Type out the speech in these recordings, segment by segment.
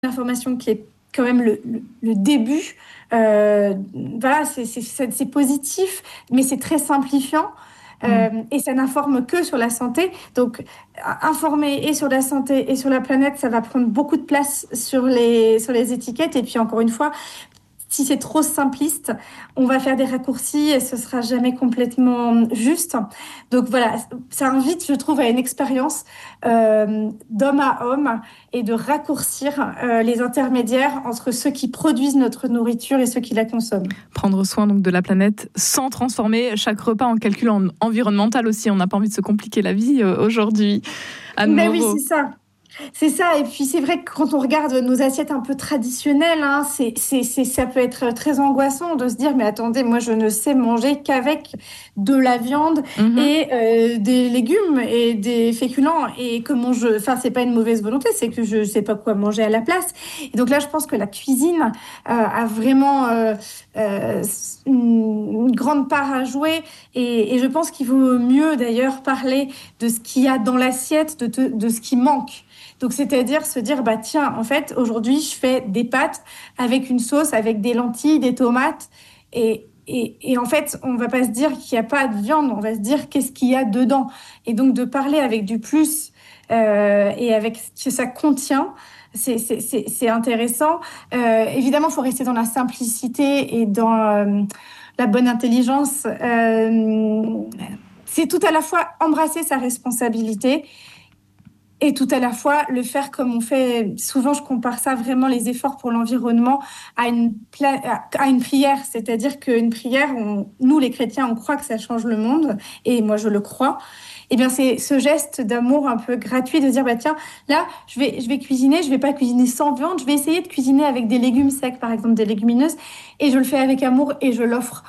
information qui est quand même le début. Voilà, c'est positif, mais c'est très simplifiant. Et ça n'informe que sur la santé. Donc, informer et sur la santé et sur la planète, ça va prendre beaucoup de place sur les étiquettes. Et puis, encore une fois, si c'est trop simpliste, on va faire des raccourcis et ce sera jamais complètement juste. Donc voilà, ça invite, je trouve, à une expérience d'homme à homme et de raccourcir les intermédiaires entre ceux qui produisent notre nourriture et ceux qui la consomment. Prendre soin donc de la planète sans transformer chaque repas en calcul environnemental aussi. On n'a pas envie de se compliquer la vie aujourd'hui. Anne Mais Moreau. oui, c'est ça. C'est ça, et puis c'est vrai que quand on regarde nos assiettes un peu traditionnelles, hein, ça peut être très angoissant de se dire, mais attendez, moi je ne sais manger qu'avec de la viande et des légumes et des féculents. Et enfin, c'est pas une mauvaise volonté, c'est que je sais pas quoi manger à la place. Et donc là, je pense que la cuisine a vraiment une grande part à jouer. Et je pense qu'il vaut mieux d'ailleurs parler de ce qu'il y a dans l'assiette, de ce qui manque. Donc, c'est-à-dire se dire, bah tiens, en fait, aujourd'hui, je fais des pâtes avec une sauce, avec des lentilles, des tomates. Et en fait, on va pas se dire qu'il n'y a pas de viande, on va se dire qu'est-ce qu'il y a dedans. Et donc, de parler avec du plus et avec ce que ça contient, c'est intéressant. Évidemment, il faut rester dans la simplicité et dans la bonne intelligence. C'est tout à la fois embrasser sa responsabilité et tout à la fois le faire comme on fait. Souvent, je compare ça vraiment, les efforts pour l'environnement, à une prière. C'est-à-dire qu'une prière, nous les chrétiens, on croit que ça change le monde, et moi je le crois. Eh bien, c'est ce geste d'amour un peu gratuit de dire, bah tiens, là, je vais cuisiner, je vais pas cuisiner sans viande, je vais essayer de cuisiner avec des légumes secs, par exemple des légumineuses, et je le fais avec amour et je l'offre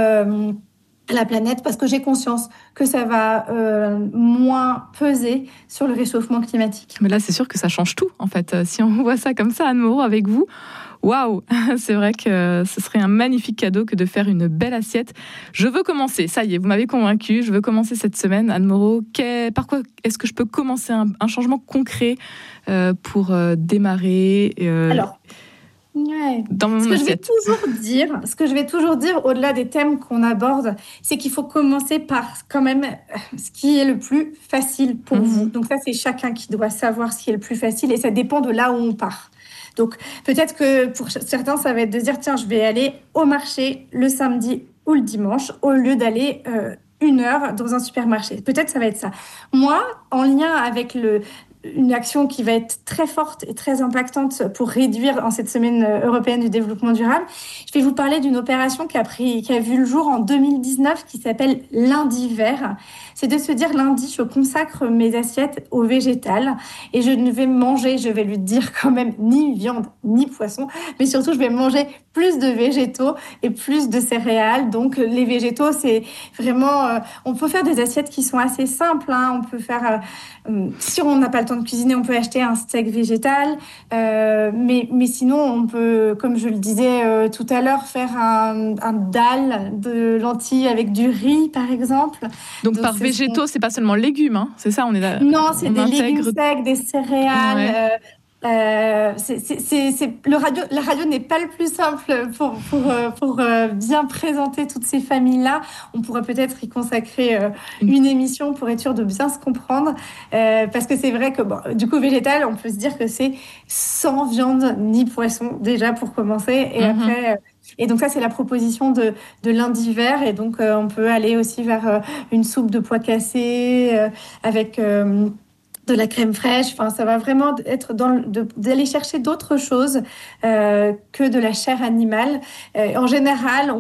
à la planète parce que j'ai conscience que ça va moins peser sur le réchauffement climatique. Mais là, c'est sûr que ça change tout, en fait. Si on voit ça comme ça, Anne Moreau, avec vous, waouh, c'est vrai que ce serait un magnifique cadeau que de faire une belle assiette. Je veux commencer, ça y est, vous m'avez convaincue, je veux commencer cette semaine. Anne Moreau, par quoi est-ce que je peux commencer un changement concret pour démarrer Alors, ouais. dans mon assiette? Ce que je vais toujours dire, au-delà des thèmes qu'on aborde, c'est qu'il faut commencer par quand même ce qui est le plus facile pour vous. Donc ça, c'est chacun qui doit savoir ce qui est le plus facile et ça dépend de là où on part. Donc peut-être que pour certains, ça va être de dire, tiens, je vais aller au marché le samedi ou le dimanche au lieu d'aller 1 heure dans un supermarché. Peut-être ça va être ça. Moi, en lien avec une action qui va être très forte et très impactante pour réduire en cette semaine européenne du développement durable. Je vais vous parler d'une opération qui a vu le jour en 2019 qui s'appelle Lundi Vert. C'est de se dire lundi, je consacre mes assiettes au végétal et je vais lui dire quand même ni viande ni poisson, mais surtout je vais manger plus de végétaux et plus de céréales. Donc les végétaux, c'est vraiment, on peut faire des assiettes qui sont assez simples. Hein. On peut faire, si on n'a pas le temps de cuisiner, on peut acheter un steak végétal. Mais sinon, on peut, comme je le disais tout à l'heure, faire un dal de lentilles avec du riz, par exemple. Donc par végétaux, c'est pas seulement légumes, hein, c'est ça, Non, c'est des légumes secs, des céréales. Ouais. La radio n'est pas le plus simple pour bien présenter toutes ces familles-là. On pourrait peut-être y consacrer une émission pour être sûr de bien se comprendre. Parce que c'est vrai que, bon, du coup, végétal, on peut se dire que c'est sans viande ni poisson, déjà pour commencer. Et après... Et donc ça, c'est la proposition de lundi vert. Et donc, on peut aller aussi vers une soupe de pois cassés avec de la crème fraîche. Enfin, ça va vraiment être d'aller chercher d'autres choses que de la chair animale. En général,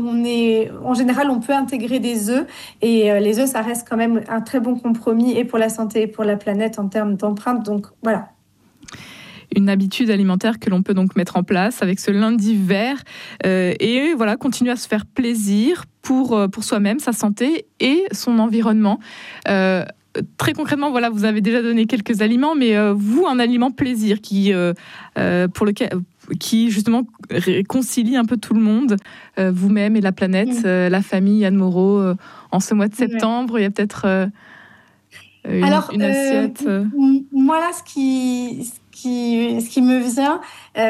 on peut intégrer des œufs. Et les œufs, ça reste quand même un très bon compromis et pour la santé et pour la planète en termes d'empreinte. Donc, voilà. Une habitude alimentaire que l'on peut donc mettre en place avec ce lundi vert et voilà, continuer à se faire plaisir pour soi-même, sa santé et son environnement. Très concrètement, voilà, vous avez déjà donné quelques aliments, mais vous, un aliment plaisir qui justement réconcilie un peu tout le monde, vous-même et la planète, la famille, Anne Moreau, en ce mois de septembre, il y a peut-être une assiette. Moi là, ce ce qui me vient.